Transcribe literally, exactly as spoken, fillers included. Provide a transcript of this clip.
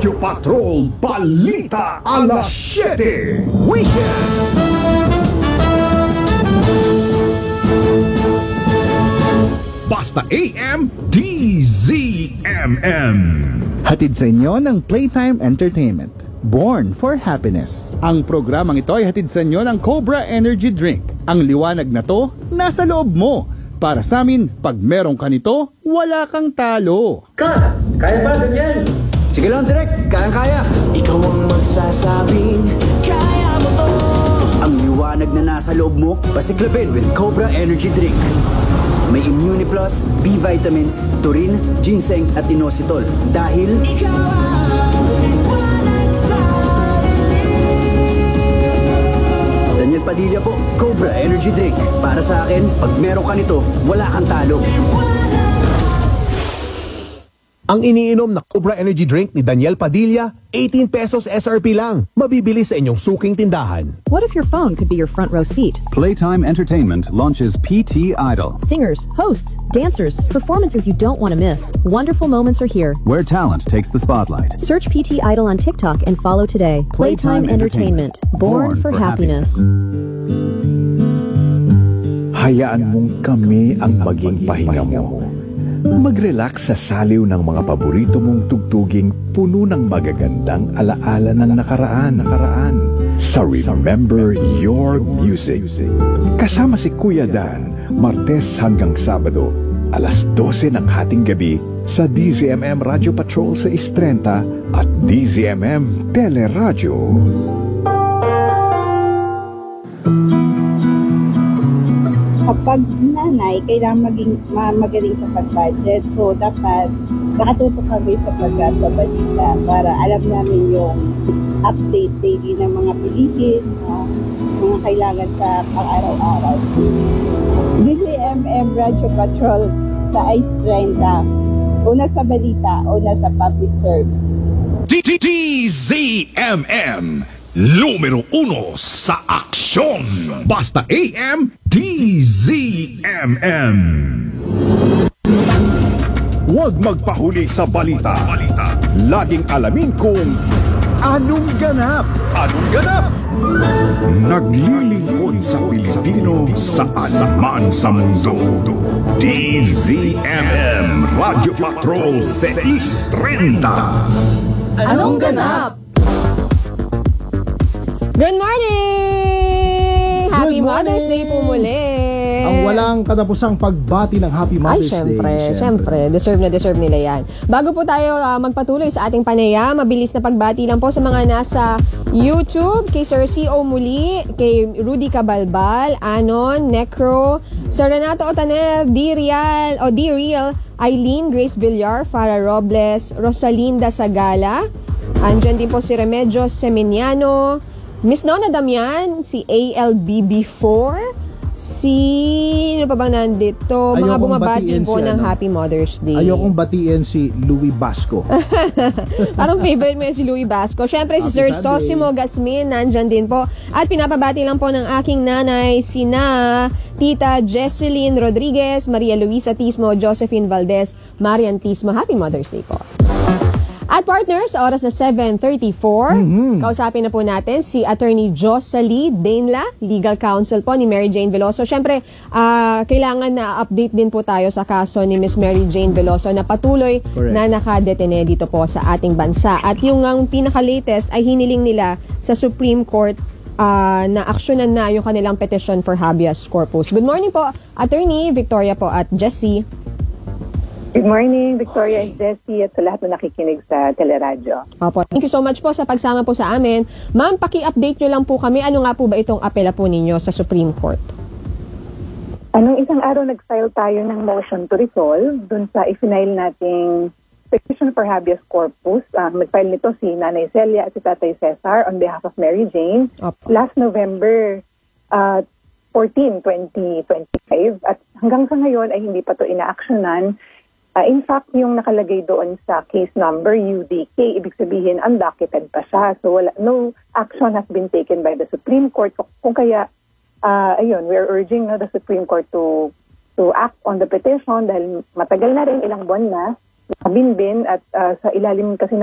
Radyo Patrol Balita Alas siete Weekend. Basta A M D Z M M. Hatid sa inyo ng Playtime Entertainment. Born for Happiness. Ang programang ito ay hatid sa inyo ng Cobra Energy Drink. Ang liwanag na to, nasa loob mo. Para sa amin, pag meron ka nito, wala kang talo. Ka! Kaya ba ganyan? Sige lang, Direk. Kayang-kaya. Ikaw ang magsasabing kaya mo to. Ang liwanag na nasa loob mo, pasiklabin with Cobra Energy Drink. May Immune Plus, B vitamins, taurine, ginseng at inositol. Dahil Ikaw ang liwanag sa dilim. Daniel Padilla po, Cobra Energy Drink. Para sa akin, pag meron ka nito, wala kang talo. Ang iniinom na Cobra Energy Drink ni Daniel Padilla, eighteen pesos S R P lang. Mabibili sa inyong suking tindahan. What if your phone could be your front row seat? Playtime Entertainment launches P T Idol, Singers, hosts, dancers, performances you don't want to miss. Wonderful moments are here. where talent takes the spotlight. Search P T Idol on TikTok and follow today. Playtime, Playtime Entertainment. Entertainment. Born, Born for, for happiness. Hayaan mong kami ang maging pahinga mo. Mag-relax sa saliw ng mga paborito mong tugtuging puno ng magagandang alaala ng nakaraan. nakaraan. Sa Remember Your Music. Kasama si Kuya Dan, Martes hanggang Sabado, alas dose ng hating gabi sa D Z M M Radio Patrol sa Istrenta at D Z M M Teleradyo. Kapag nanay, kailangan maging ma- magaling sa pag-budget. So, dapat nakatutok kami sa pagkabalita para alam namin yung update daily ng mga bilihin, uh, mga kailangan sa pang-araw-araw. D Z M M Radio Patrol sa Ice Trenta. Una sa balita, una sa public service. D Z M M, numero uno sa aksyon. Basta A M D Z M M. Huwag magpahuli sa balita. Laging alamin kung anong ganap. Anong ganap? Naglilingkod sa Pilipino saan man sa mundo. D Z M M Radio Patrol seis treinta. Anong ganap? Good morning! Happy Good Mother's Day po muli! Ang walang katapusang pagbati ng Happy Mother's Ay, syempre, Day. syempre. Deserve na deserve nila yan. Bago po tayo uh, magpatuloy sa ating panaya, mabilis na pagbati lang po sa mga nasa YouTube, kay Sir C O Muli, kay Rudy Cabalbal, Anon, Necro, Sir Renato Otaner, D. Real, o D. Real, Eileen Grace Villar, Farah Robles, Rosalinda Sagala, andyan din po si Remedios Semeniano, Miss Nona Damian, si A L B B four, si... ano pa bang nandito? Mga Ayokong bumabati batiin po si ng ano, Happy Mother's Day. Ayokong batiin si Louie Basco. Parang favorite mo yung si Louie Basco. Siyempre, si Happy Sir Sunday. Sosimo Gasmin, nandyan din po. At pinapabati lang po ng aking nanay, sina Tita Jesseline Rodriguez, Maria Luisa Tismo, Josephine Valdez, Marian Tismo. Happy Mother's Day po. At partner, sa oras na seven thirty-four, Mm-hmm. kausapin na po natin si Attorney Jocelyn Dainla, Legal Counsel po ni Mary Jane Veloso. Siyempre, ah, kailangan na update din po tayo sa kaso ni Miss Mary Jane Veloso na patuloy Correct. na nakadetene dito po sa ating bansa. At yung ang pinaka-latest ay hiniling nila sa Supreme Court ah, na aksyonan na yung kanilang petition for habeas corpus. Good morning po, Attorney Victoria po at Jessie. Good morning, Victoria and Jessie, at sa lahat na nakikinig sa teleradyo. Opo. Thank you so much po sa pagsama po sa amin. Ma'am, paki-update nyo lang po kami. Ano nga po ba itong apela po ninyo sa Supreme Court? Anong isang araw nag-file tayo ng motion to resolve dun sa i-file nating petition for habeas corpus. Uh, nag-file nito si Nanay Celia at si Tatay Cesar on behalf of Mary Jane Opo. last November uh, fourteen, twenty twenty-five. At hanggang sa ngayon ay hindi pa to ina-actionan. Uh, in fact, yung nakalagay doon sa case number, U D K, ibig sabihin, undocketed pa siya. So, wala, no action has been taken by the Supreme Court. Kung kaya, uh, ayun, we're urging no, the Supreme Court to to act on the petition dahil matagal na rin, ilang buwan na, nakabinbin at uh, sa ilalim kasi